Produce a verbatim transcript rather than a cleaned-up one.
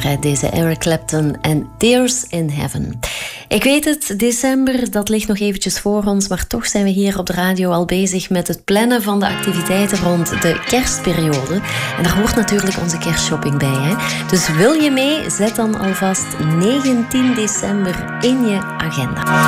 hè, deze Eric Clapton en Tears in Heaven. Ik weet het, december, dat ligt nog eventjes voor ons, maar toch zijn we hier op de radio al bezig met het plannen van de activiteiten rond de kerstperiode. En daar hoort natuurlijk onze kerstshopping bij, hè. Dus wil je mee? Zet dan alvast negentien december in je agenda.